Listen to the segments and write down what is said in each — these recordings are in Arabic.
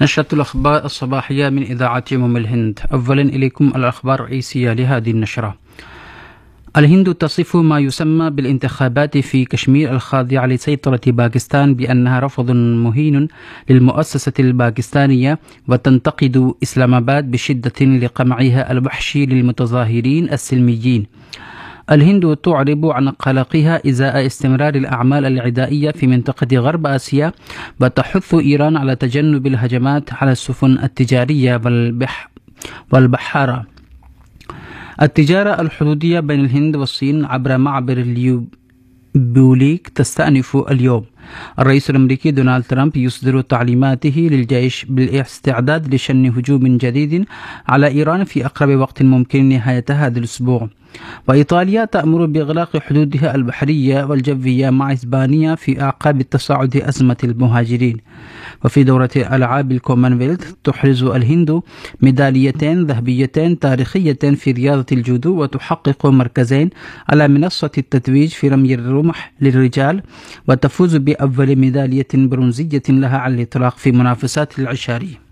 نشرة الأخبار الصباحية من إذاعة الهند. أولا إليكم الأخبار الرئيسية لهذه النشرة. الهند تصف ما يسمى بالانتخابات في كشمير الخاضعة لسيطرة باكستان بأنها رفض مهين للمؤسسة الباكستانية، وتنتقد إسلام آباد بشدة لقمعها الوحشي للمتظاهرين السلميين. الهند تعرب عن قلقها إزاء استمرار الأعمال العدائية في منطقة غرب آسيا، وتحث إيران على تجنب الهجمات على السفن التجارية والبحارة. التجارة الحدودية بين الهند والصين عبر معبر اليوبوليك تستأنف اليوم. الرئيس الأمريكي دونالد ترامب يصدر تعليماته للجيش بالاستعداد لشن هجوم جديد على إيران في أقرب وقت ممكن نهاية هذا الأسبوع. وإيطاليا تأمر بإغلاق حدودها البحرية والجوية مع إسبانيا في أعقاب تصاعد أزمة المهاجرين. وفي دورة ألعاب الكومنولث تحرز الهند ميداليتين ذهبيتين تاريخية في رياضة الجودو، وتحقق مركزين على منصة التتويج في رمي الرمح للرجال، وتفوز بأول ميدالية برونزية لها على الإطلاق في منافسات العشارية.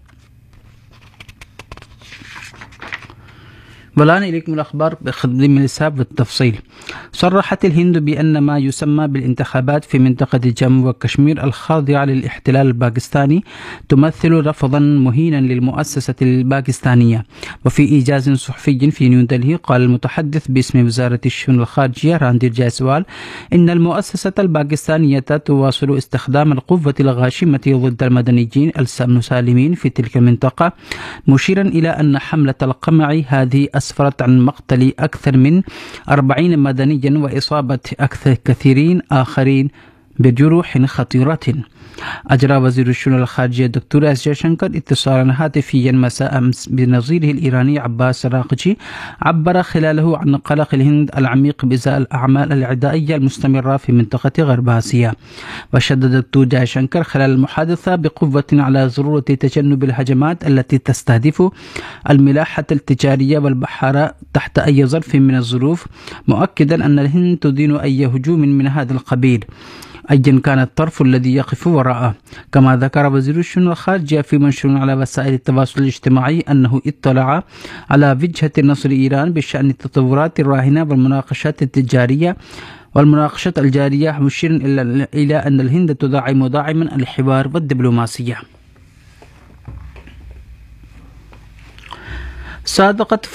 والآن إليكم الأخبار بخدم الحساب والتفصيل. صرحت الهند بأن ما يسمى بالانتخابات في منطقة جمو وكشمير الخاضعة للاحتلال الباكستاني تمثل رفضا مهينا للمؤسسة الباكستانية. وفي إيجاز صحفي في نيودلهي قال المتحدث باسم وزارة الشؤون الخارجية راندير جايسوال إن المؤسسة الباكستانية تواصل استخدام القوة الغاشمة ضد المدنيين المسالمين في تلك المنطقة، مشيرا إلى أن حملة القمع هذه أسفرت عن مقتل أكثر من 40 مدنيا وإصابة كثيرين آخرين بجروح خطيرة. أجرى وزير الشؤون الخارجية الدكتور اس جيشنكر اتصالا هاتفيا مساء أمس بنظيره الإيراني عباس الراقجي، عبر خلاله عن قلق الهند العميق بإزاء الأعمال العدائية المستمرة في منطقة غرب آسيا. وشدد الدكتور جيشنكر خلال المحادثة بقوة على ضرورة تجنب الهجمات التي تستهدف الملاحة التجارية والبحارة تحت أي ظرف من الظروف، مؤكدا أن الهند تدين أي هجوم من هذا القبيل أيا كان الطرف الذي يقف وراءه. كما ذكر وزير الشؤون الخارجية في منشور على وسائل التواصل الاجتماعي أنه اطلع على وجهة نظر إيران بشأن التطورات الراهنة والمناقشات التجارية والمناقشات الجارية، مشيرا إلى أن الهند تدعم داعما الحوار والدبلوماسية. صادقت